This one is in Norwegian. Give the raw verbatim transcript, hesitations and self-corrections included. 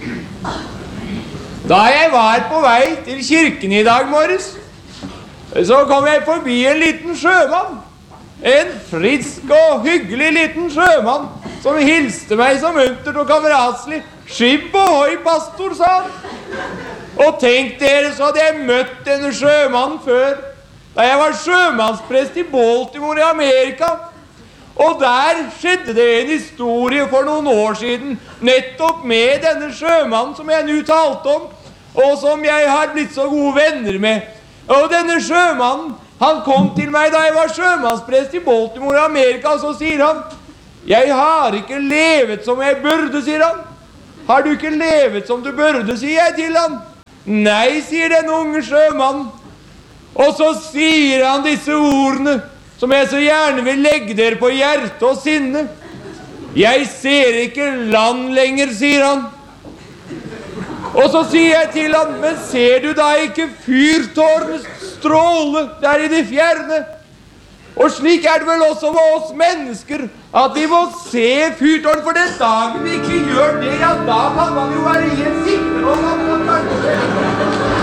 Da jeg var på vei til kirken i dag morges, så kom jeg forbi en liten sjømann. En frisk og hyggelig liten sjømann som hilste meg så muntert og kameratslig. Skip ohoi, pastor, sa han. Og tenk dere, så hadde jeg møtt denne sjømannen før, da jeg var sjømannsprest i Baltimore i Amerika. Og der skjedde det en historie for noen år siden, nettopp med denne sjømannen som jeg nå talte om, og som jeg har blitt så gode venner med. Og denne sjømannen, han kom til meg da jeg var sjømannsprest i Baltimore i Amerika, og så sier han, jeg har ikke levet som jeg burde, sier han. Har du ikke levet som du burde, sier jeg til han. Nei, sier den unge sjømannen. Og så sier han disse ordene, som jeg så gjerne vil legge dere på hjerte og sinne. Jeg ser ikke land lenger, sier han. Og så sier jeg til han, men ser du da ikke fyrtårnets stråle der i det fjerne? Og slik er det vel også med oss mennesker, at vi må se fyrtårn, for den dagen vi ikke gjør det, ja, da kan man jo være i en sikkerhet.